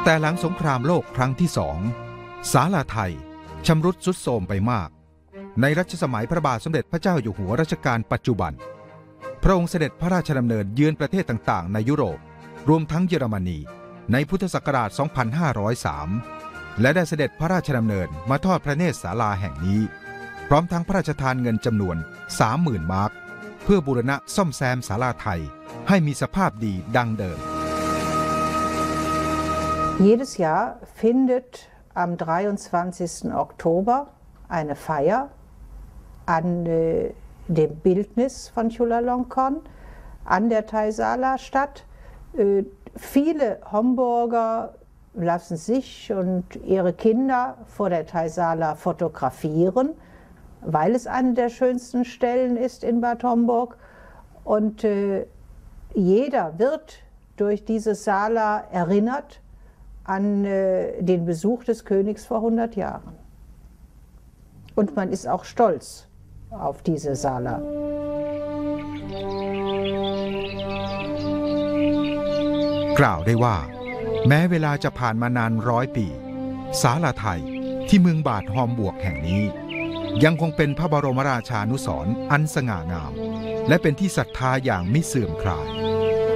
แต่หลังสงครามโลกครั้งที่2ศาลาไทยชำรุดทรุดโทรมไปมากในรัชสมัยพระบาทสมเด็จพระเจ้าอยู่หัวรัชกาลปัจจุบันพระองค์เสด็จพระราชดำเนินเยือนประเทศต่างๆในยุโรปรวมทั้งเยอรมนีในพุทธศักราช 2503 และได้เสด็จพระราชดำเนินมาทอดพระเนตรศาลาแห่งนี้พร้อมทั้งพระราชทานเงินจำนวน 30,000 มาร์กเพื่อบูรณะซ่อมแซมศาลาไทยให้มีสภาพดีดังเดิม Jedes Jahr findet am 23. Oktober eine Feier an dem Bildnis von Chulalongkorn an der Thai-Sala statt. Viele Homburger lassen sich und ihre Kinder vor der Thai-Sala fotografieren, weil es eine der schönsten Stellen ist in Bad Homburg. Und jeder wird durch diese Sala erinnert an den Besuch des Königs vor 100 Jahren. Und man ist auch stolz auf diese Sala. กล่าวได้ว่าแม้เวลาจะผ่านมานาน100 ปีศาลาไทยที่เมืองบาดฮอมบวกแห่งนี้ยังคงเป็นพระบรมราชานุสรณ์อันสง่างามและเป็นที่ศรัทธาอย่างไม่เสื่อมคลาย